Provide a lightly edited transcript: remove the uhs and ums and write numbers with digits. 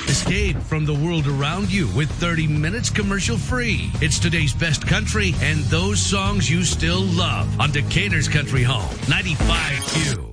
Escape from the world around you with 30 minutes commercial free. It's today's best country and those songs you still love on Decatur's Country Home, 95Q.